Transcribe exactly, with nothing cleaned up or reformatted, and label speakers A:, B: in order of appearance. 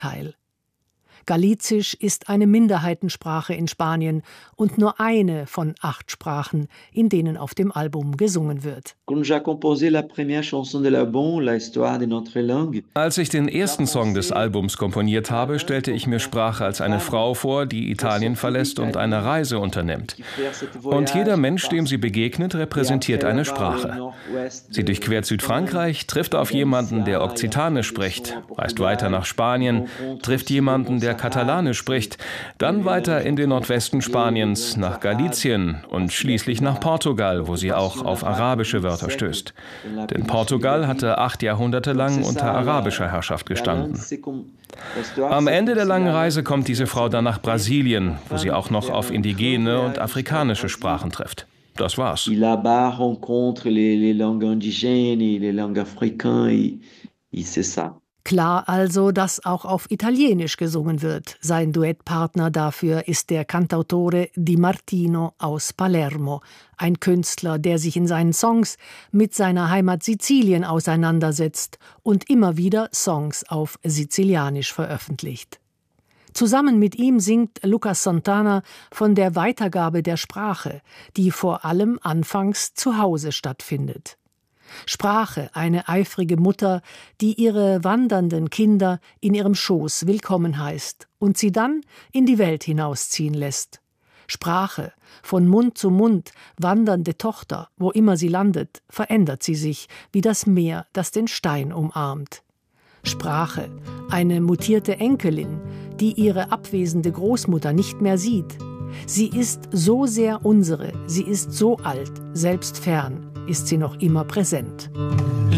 A: Gegenteil. Galizisch ist eine Minderheitensprache in Spanien und nur eine von acht Sprachen, in denen auf dem Album gesungen wird.
B: Als ich den ersten Song des Albums komponiert habe, stellte ich mir Sprache als eine Frau vor, die Italien verlässt und eine Reise unternimmt. Und jeder Mensch, dem sie begegnet, repräsentiert eine Sprache. Sie durchquert Südfrankreich, trifft auf jemanden, der Okzitanisch spricht, reist weiter nach Spanien, trifft jemanden, der Katalanisch spricht, dann weiter in den Nordwesten Spaniens, nach Galicien und schließlich nach Portugal, wo sie auch auf arabische Wörter stößt. Denn Portugal hatte acht Jahrhunderte lang unter arabischer Herrschaft gestanden. Am Ende der langen Reise kommt diese Frau dann nach Brasilien, wo sie auch noch auf indigene und afrikanische Sprachen trifft. Das war's.
A: Klar also, dass auch auf Italienisch gesungen wird. Sein Duettpartner dafür ist der Cantautore Di Martino aus Palermo, ein Künstler, der sich in seinen Songs mit seiner Heimat Sizilien auseinandersetzt und immer wieder Songs auf Sizilianisch veröffentlicht. Zusammen mit ihm singt Lucas Santana von der Weitergabe der Sprache, die vor allem anfangs zu Hause stattfindet. Sprache, eine eifrige Mutter, die ihre wandernden Kinder in ihrem Schoß willkommen heißt und sie dann in die Welt hinausziehen lässt. Sprache, von Mund zu Mund wandernde Tochter, wo immer sie landet, verändert sie sich wie das Meer, das den Stein umarmt. Sprache, eine mutierte Enkelin, die ihre abwesende Großmutter nicht mehr sieht. Sie ist so sehr unsere, sie ist so alt, selbst fern ist sie noch immer präsent.